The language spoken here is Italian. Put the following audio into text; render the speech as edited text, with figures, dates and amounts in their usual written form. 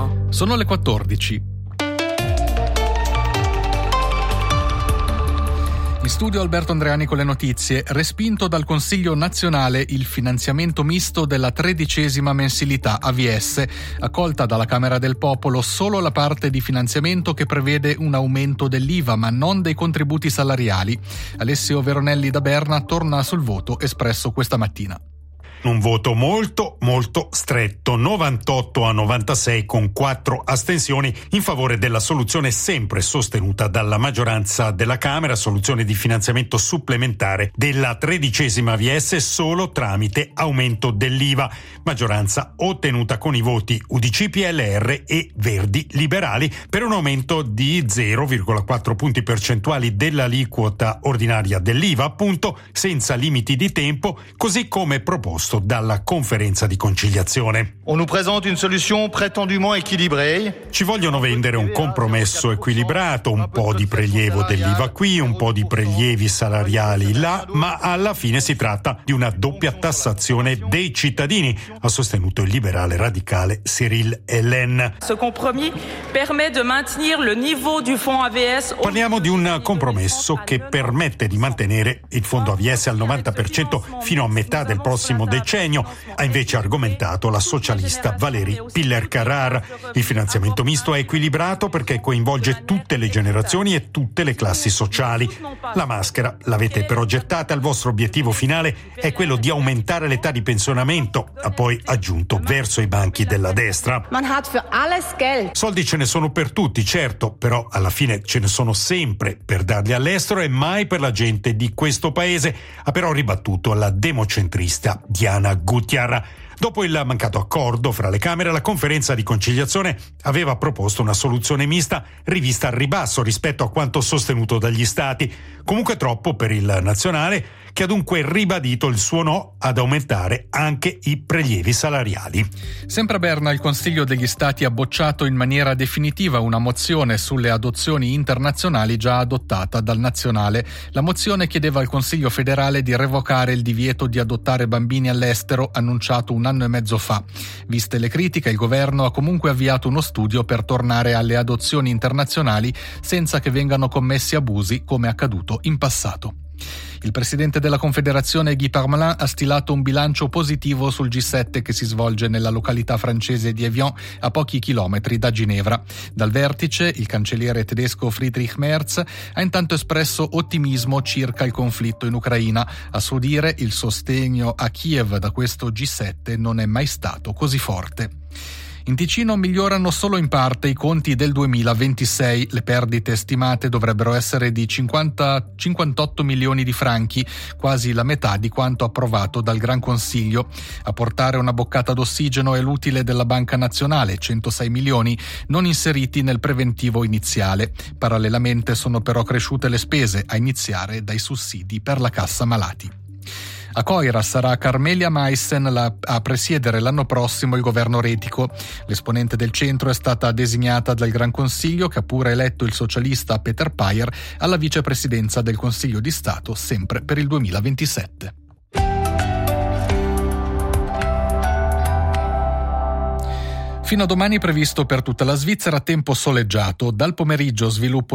mattino. Sono le 14. In studio Alberto Andreani con le notizie. Respinto dal Consiglio nazionale il finanziamento misto della 13ª mensilità AVS. Accolta dalla Camera del Popolo solo la parte di finanziamento che prevede un aumento dell'IVA ma non dei contributi salariali. Alessio Veronelli da Berna torna sul voto espresso questa mattina. Un voto molto stretto, 98-96 con 4 astensioni in favore della soluzione sempre sostenuta dalla maggioranza della Camera, soluzione di finanziamento supplementare della 13ª AVS solo tramite aumento dell'IVA. Maggioranza ottenuta con i voti UDC, PLR e Verdi Liberali per un aumento di 0,4 punti percentuali dell'aliquota ordinaria dell'IVA, appunto senza limiti di tempo, così come proposto dalla conferenza di conciliazione. On nous présente une solution prétendument équilibrée. Ci vogliono vendere un compromesso equilibrato, un po' di prelievo dell'IVA qui, un po' di prelievi salariali là, ma alla fine si tratta di una doppia tassazione dei cittadini, ha sostenuto il liberale radicale Cyril Hélène. Ce compromis permet de maintenir le niveau du fonds AVS. Parliamo di un compromesso che permette di mantenere il fondo AVS al 90% fino a metà del prossimo decennio, ha invece argomentato la socialista Valérie Piller-Carrard. Il finanziamento misto è equilibrato perché coinvolge tutte le generazioni e tutte le classi sociali. La maschera l'avete però gettata, il vostro obiettivo finale è quello di aumentare l'età di pensionamento, ha poi aggiunto verso i banchi della destra. Man hat für alles Geld. Soldi ce ne sono per tutti, certo, però alla fine ce ne sono sempre per darli all'estero e mai per la gente di questo paese, ha però ribattuto la democentrista Diana Gutiérrez. Dopo il mancato accordo fra le Camere, la conferenza di conciliazione aveva proposto una soluzione mista rivista al ribasso rispetto a quanto sostenuto dagli Stati, comunque troppo per il nazionale, che ha dunque ribadito il suo no ad aumentare anche i prelievi salariali. Sempre a Berna il Consiglio degli Stati ha bocciato in maniera definitiva una mozione sulle adozioni internazionali già adottata dal nazionale. La mozione chiedeva al Consiglio federale di revocare il divieto di adottare bambini all'estero annunciato un anno e mezzo fa. Viste le critiche, il governo ha comunque avviato uno studio per tornare alle adozioni internazionali senza che vengano commessi abusi come accaduto in passato. Il presidente della Confederazione Guy Parmelin ha stilato un bilancio positivo sul G7 che si svolge nella località francese di Evian, a pochi chilometri da Ginevra. Dal vertice, il cancelliere tedesco Friedrich Merz ha intanto espresso ottimismo circa il conflitto in Ucraina. A suo dire, il sostegno a Kiev da questo G7 non è mai stato così forte. In Ticino migliorano solo in parte i conti del 2026. Le perdite stimate dovrebbero essere di 58 milioni di franchi, quasi la metà di quanto approvato dal Gran Consiglio. A portare una boccata d'ossigeno è l'utile della Banca Nazionale, 106 milioni, non inseriti nel preventivo iniziale. Parallelamente sono però cresciute le spese, a iniziare dai sussidi per la cassa malati. A Coira sarà Carmelia Meissen a presiedere l'anno prossimo il governo retico. L'esponente del centro è stata designata dal Gran Consiglio, che ha pure eletto il socialista Peter Payer alla vicepresidenza del Consiglio di Stato, sempre per il 2027. Fino a domani previsto per tutta la Svizzera tempo soleggiato. Dal pomeriggio sviluppo